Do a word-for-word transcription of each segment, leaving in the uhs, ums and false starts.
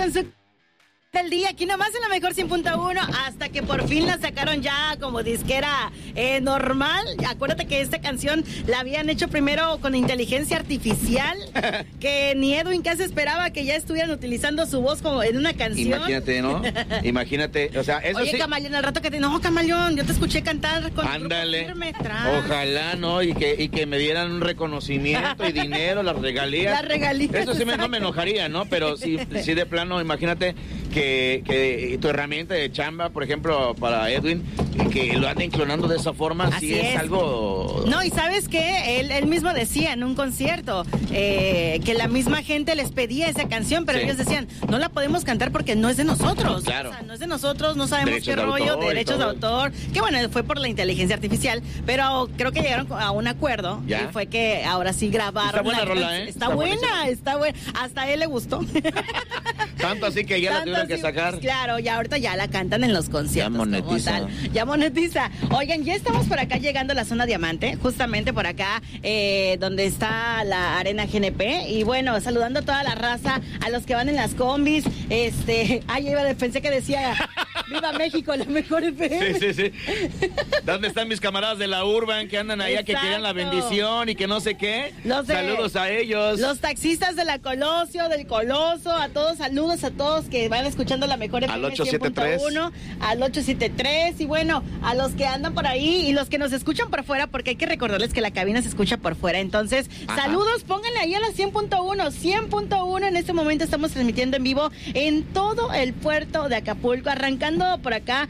con su del día, aquí nomás en la mejor cien punto uno, hasta que por fin la sacaron ya como disquera eh, normal. Acuérdate que esta canción la habían hecho primero con inteligencia artificial, que ni Edwin casi esperaba que ya estuvieran utilizando su voz como en una canción. Imagínate, ¿no? Imagínate, o sea, eso Oye, sí. Camaleón, al rato que te... No, Camaleón, yo te escuché cantar con Ándale. Firme, tras. Ojalá, ¿no? Y que, y que me dieran un reconocimiento y dinero, las regalías. Las regalías. Eso sí me, no me enojaría, ¿no? Pero sí, sí de plano, imagínate que, que tu herramienta de chamba, por ejemplo, para Edwin, que lo anden clonando de esa forma, Así sí es, es algo... No, y ¿sabes qué? Él, él mismo decía en un concierto eh, que la misma gente les pedía esa canción, pero Sí. ellos decían, no la podemos cantar porque no es de nosotros. Claro. O sea, no es de nosotros, no sabemos Derechos qué de rollo, autor y derechos de todo. autor. Que bueno, fue por la inteligencia artificial, pero creo que llegaron a un acuerdo. ¿Ya? Y fue que ahora sí grabaron. Está buena la rola, canción. ¿eh? Está, Está buena, buenísima. está buena. Hasta a él le gustó. Tanto así que ya la Tanto tuvieron que así, sacar. pues, claro, ya ahorita ya la cantan en los conciertos. Ya monetiza. Como tal. Ya monetiza. Oigan, ya estamos por acá llegando a la zona Diamante, justamente por acá, eh, donde está la Arena G N P. Y bueno, saludando a toda la raza, a los que van en las combis. Este, ay, iba, pensé que decía Viva México, la mejor F M. Sí, sí, sí. ¿Dónde están mis camaradas de la Urban que andan allá, que querían la bendición y que no sé qué? Los de- Saludos a ellos. Los taxistas de la Colosio, del Coloso, a todos, saludos a todos que van escuchando la mejor F M Al ocho siete tres. cien punto uno, al ocho siete tres, y bueno, a los que andan por ahí y los que nos escuchan por fuera, porque hay que recordarles que la cabina se escucha por fuera. Entonces, Ajá. saludos, pónganle ahí a la cien punto uno, cien punto uno. En este momento estamos transmitiendo en vivo en todo el puerto de Acapulco, arrancando por acá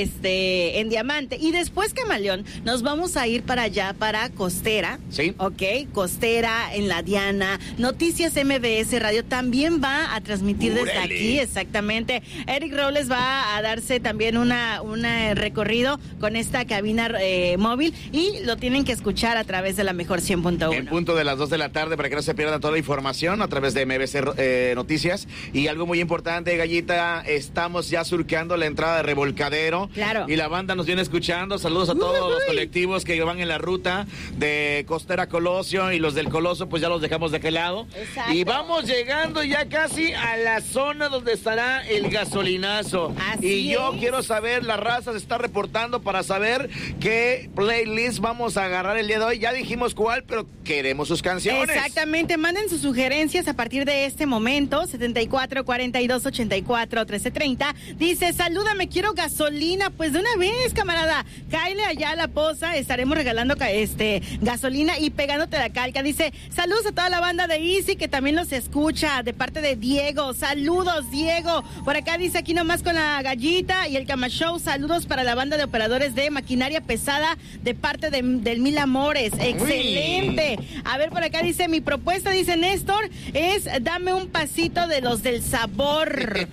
este en Diamante. Y después, Camaleón, nos vamos a ir para allá, para Costera. Sí. Ok, Costera, en la Diana. Noticias M B S Radio también va a transmitir desde ¡Órale! aquí, exactamente. Eric Robles va a darse también una, una recorrido con esta cabina eh, móvil, y lo tienen que escuchar a través de la mejor cien punto uno. En punto de las dos de la tarde, para que no se pierdan toda la información a través de M B C eh, Noticias. Y algo muy importante, Gallita, estamos ya surcando la entrada de Revolcadero. Claro. Y la banda nos viene escuchando. Saludos a todos Uy. los colectivos que van en la ruta de Costera Colosio, y los del Coloso, pues ya los dejamos de aquel lado. Exacto. Y vamos llegando ya casi a la zona donde estará el gasolinazo. Así y yo es. quiero saber, la raza se está reportando para saber qué playlist vamos a agarrar el día de hoy. Ya dijimos cuál, pero queremos sus canciones. Exactamente, manden sus sugerencias a partir de este momento, setenta y cuatro, cuarenta y dos, ochenta y cuatro, trece, treinta. Dice, salúdame, quiero gasolina. Pues de una vez, camarada, cáele allá a la poza, estaremos regalando ca- este gasolina y pegándote la calca. Dice, saludos a toda la banda de Easy que también los escucha, de parte de Diego. Saludos, Diego. Por acá dice, aquí nomás con la Gallita y el Cama Show, saludos para la banda de operadores de maquinaria pesada, de parte de, del Mil Amores. Excelente. A ver, por acá dice, mi propuesta, dice Néstor, es dame un pasito de los del sabor.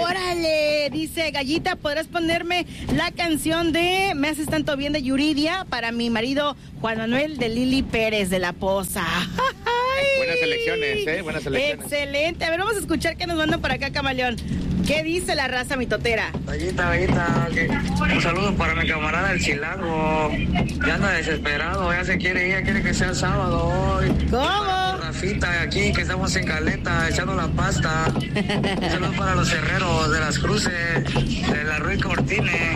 Órale, dice Gallita, ¿podrás ponerme la canción de Me haces tanto bien de Yuridia para mi marido Juan Manuel de Lili Pérez de la Poza? ¡Ay! Buenas elecciones, ¿eh? Buenas elecciones. Excelente. A ver, vamos a escuchar qué nos mandan por acá, Camaleón. ¿Qué dice la raza mitotera? Gallita, Gallita, que- un saludo para mi camarada el Chilango. Ya anda desesperado, ya se quiere ir, ya quiere que sea sábado hoy. ¿Cómo? Rafita, aquí que estamos en Caleta, echando la pasta. Un saludo para los herreros de las Cruces, de la Ruiz Cortine.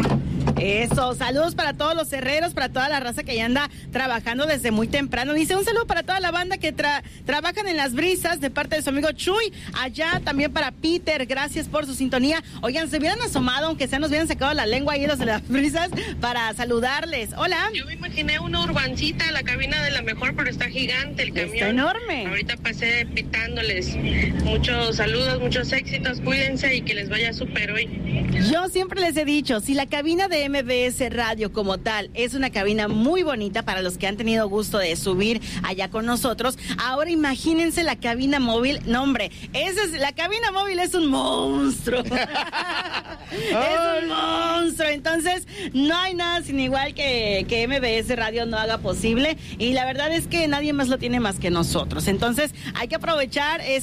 Eso, saludos para todos los herreros, para toda la raza que ya anda trabajando desde muy temprano. Dice, un saludo para toda la banda que tra- trabajan en las brisas, de parte de su amigo Chuy. Allá también para Peter, gracias por su sintonía. Oigan, se hubieran asomado, aunque sea nos hubieran sacado la lengua ahí los de las brisas, para saludarles. Hola. Yo me imaginé una urbancita, la cabina de la mejor, pero está gigante el camión. Está enorme. Ahorita pasé pitándoles. Muchos saludos, muchos éxitos, cuídense y que les vaya súper hoy. Yo siempre les he dicho, si la cabina de M B S Radio como tal es una cabina muy bonita para los que han tenido gusto de subir allá con nosotros, ahora imagínense la cabina móvil. No, hombre, esa es, la cabina móvil es un monstruo. Es un monstruo. Entonces, no hay nada sin igual que, que M B S Radio no haga posible. Y la verdad es que nadie más lo tiene más que nosotros. Entonces, hay que aprovechar estos momentos.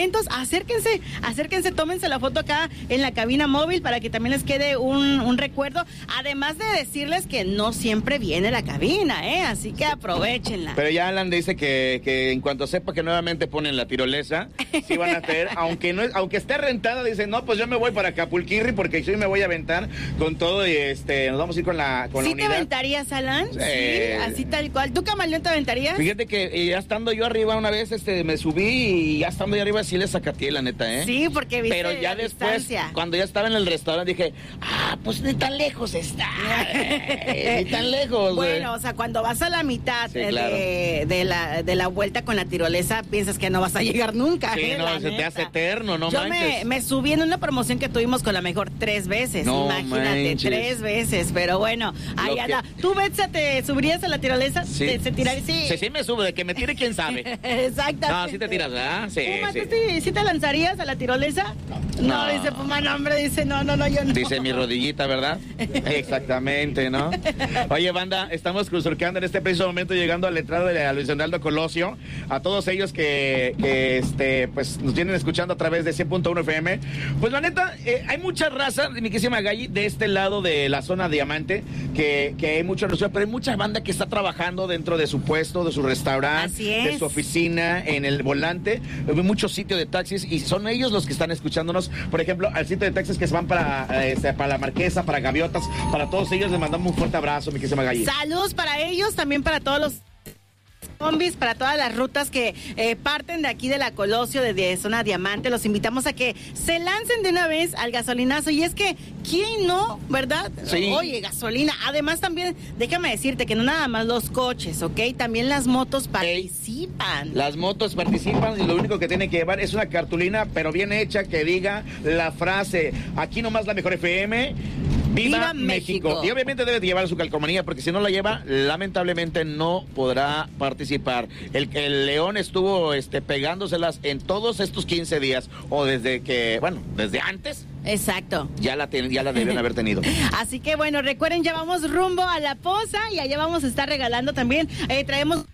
momentos, acérquense, acérquense, tómense la foto acá en la cabina móvil para que también les quede un, un recuerdo. Además de decirles que no siempre viene la cabina, ¿eh? Así que aprovechenla. Pero ya Alan dice que, que en cuanto sepa que nuevamente ponen la tirolesa, sí van a hacer, aunque no aunque esté rentada, dice, no, pues yo me voy para Acapulquirri porque yo me voy a aventar con todo y este nos vamos a ir con la, con ¿Sí la unidad. te aventarías, Alan? Sí. Sí, así tal cual. ¿Tú, Camaleón, te aventarías? Fíjate que eh, ya estando yo arriba una vez, este, me subí y ya estando yo arriba sí le sacateé, la neta, ¿eh? Sí, porque viste Pero ya la después, distancia. cuando ya estaba en el restaurante, dije, ah, pues ni tan lejos está. eh, ni tan lejos, güey. Bueno, o sea, cuando vas a la mitad Sí, eh, claro. de, de, la, de la vuelta con la tirolesa, piensas que no vas a llegar nunca. Sí, eh, no, la se te neta. hace eterno, no Yo manches. me, me subí en una promoción que tuvimos con la mejor tres veces. No Imagínate, manches. tres veces. Pero bueno, ahí Lo anda. que- ¿Tú, Betsa, te subirías a la tirolesa? Sí. ¿Te, te tirar- sí. Sí, sí me sube, de que me tire quién sabe. Exactamente. No, sí te tiras, ¿verdad? Sí, Puma, sí. ¿tú sí, sí te lanzarías a la tirolesa? No, No. dice Puma, no, hombre, dice, no, no, no, yo no. Dice mi rodillita, ¿verdad? Exactamente, ¿no? Oye, banda, estamos surcando en este preciso momento, llegando a la entrada de Luis Donaldo Colosio. A todos ellos que, que este, pues, nos vienen escuchando a través de cien punto uno F M. Pues la neta, eh, hay mucha raza, mi querísima Galli, de este lado de la zona Diamante, que, que hay mucha pero hay mucha banda que está trabajando dentro de su puesto, de su restaurante, Así es. de su oficina, en el volante. Hay muchos sitios de taxis y son ellos los que están escuchándonos. Por ejemplo, al sitio de taxis que se van para, eh, este, para la Marquesa, para Gaviotas, para todos ellos les mandamos un fuerte abrazo, mi querísima Galli. Saludos para ellos, también para todos los combis, para todas las rutas que eh, parten de aquí de la Colosio, de, de zona Diamante. Los invitamos a que se lancen de una vez al gasolinazo. Y es que, ¿quién no, verdad? Sí. Oye, gasolina. Además también, déjame decirte que no nada más los coches, ¿ok? También las motos participan. Las motos participan y lo único que tienen que llevar es una cartulina, pero bien hecha, que diga la frase, aquí nomás la mejor F M. ¡Viva, ¡Viva México! México! Y obviamente debe de llevar su calcomanía, porque si no la lleva, lamentablemente no podrá participar. El, el León estuvo este, pegándoselas en todos estos quince días, o desde que, bueno, desde antes, Exacto. ya la, ten, ya la debían haber tenido. Así que bueno, recuerden, ya vamos rumbo a la poza y allá vamos a estar regalando también. Eh, traemos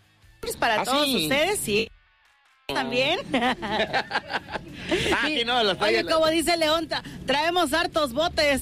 para ¿Ah, todos sí? ustedes, sí. También. Ah, aquí no, las Oye, trae- como dice León, tra- traemos hartos botes.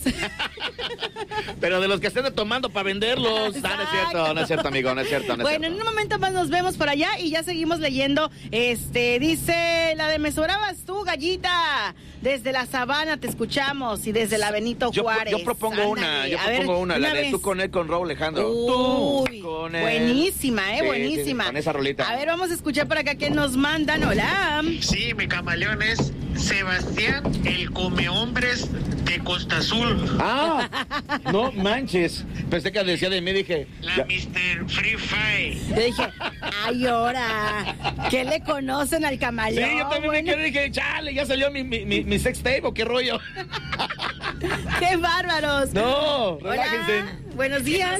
Pero de los que estén tomando para venderlos. Ah, no es cierto, no es cierto, amigo, no es cierto. No es Bueno, en cierto. un momento más nos vemos por allá y ya seguimos leyendo. Este, dice, la de me sobrabas tú, gallita. Desde la Sabana te escuchamos y desde la Benito Yo, Juárez. yo propongo una, Ándale. yo A ver, propongo una, la de vez. tú con él, con Raúl Alejandro. Uy, Tú con él. buenísima, eh, Sí, buenísima. sí, con esa rolita. A ver, vamos a escuchar por acá que nos mandan. Hola. Sí, mi camaleón es Sebastián, el come hombres de Costa Azul. Ah, no manches. Pensé que decía de mí, dije. La ya- mister Free Fire. Yo dije, ay, ahora, ¿qué le conocen al Sí, camaleón? yo también Bueno, me quedé, dije, chale, ya salió mi, mi, mi, mi sex tape, ¿o qué rollo? ¡Qué bárbaros! No, Hola, relájense. buenos días.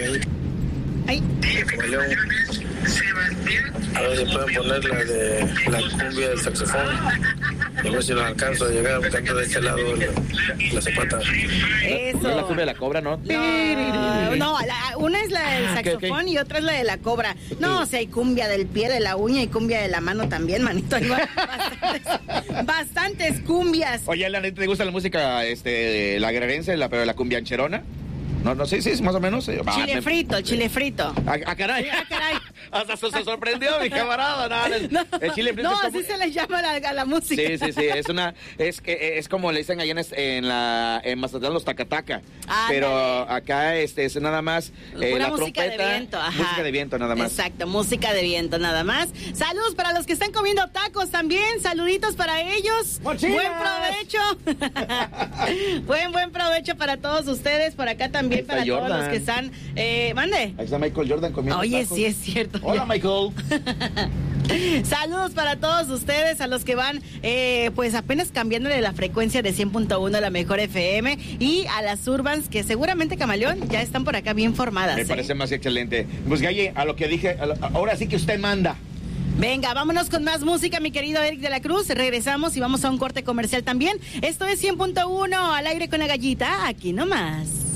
Ay, A ver si pueden poner la de la cumbia del saxofón. Y a ver si nos alcanzo a llegar buscando de este lado la, la zapata. eso. No es la cumbia de la cobra, ¿no? No, no, la- una es la del Ah, ok, saxofón ok. y otra es la de la cobra. No, o sea, hay cumbia del pie, de la uña y cumbia de la mano también, manito. Hay bastantes, bastantes cumbias. Oye, ¿la neta te gusta la música, este, la guerrerense, la, pero la cumbiancherona? No, no, sí, sí, es más o menos. eh, Chile me- frito, chile frito. Ah, ah, caray. Ah, caray. Hasta se, se sorprendió mi camarada. No, el, No, el chile frito no, es como- así se le llama a la, a la música. Sí, sí, sí, es una, es que es como le dicen allá en, es- en la, en Mazatlán los tacataca, Ándale. pero acá este es nada más eh, Pura la música trompeta, de viento, ajá. música de viento nada más. Exacto, música de viento nada más. Saludos para los que están comiendo tacos también, saluditos para ellos. ¡Mochilas! Buen provecho. buen, buen provecho para todos ustedes, por acá también Ahí está para todos Jordan. los que están, eh, mande. Ahí está Michael Jordan comiendo Oye, tacos. sí es cierto. Hola, Michael. Saludos para todos ustedes, a los que van eh, pues apenas cambiándole la frecuencia de cien punto uno a la mejor F M y a las Urbans que seguramente, Camaleón, ya están por acá bien formadas. Me ¿eh? parece más excelente. Pues Galle, a lo que dije, a lo- ahora sí que usted manda. Venga, vámonos con más música, mi querido Eric de la Cruz. Regresamos y vamos a un corte comercial también. Esto es cien punto uno al aire con la gallita, aquí nomás.